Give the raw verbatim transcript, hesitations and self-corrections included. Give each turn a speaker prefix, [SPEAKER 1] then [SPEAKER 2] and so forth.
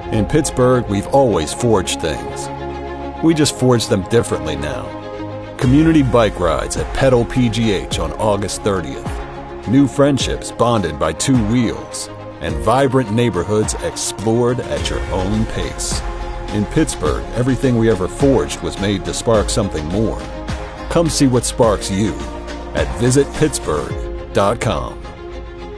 [SPEAKER 1] In Pittsburgh, we've always forged things. We just forge them differently now. Community bike rides at Pedal P G H on August thirtieth. New friendships bonded by two wheels. And vibrant neighborhoods explored at your own pace. In Pittsburgh, everything we ever forged was made to spark something more. Come see what sparks you at visit pittsburgh dot com.